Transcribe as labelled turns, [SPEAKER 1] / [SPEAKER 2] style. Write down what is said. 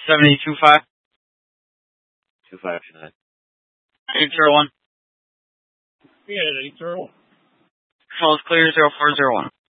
[SPEAKER 1] 7025.
[SPEAKER 2] 2529.
[SPEAKER 1] 801.
[SPEAKER 3] Yeah, 801.
[SPEAKER 1] Call is clear 0401.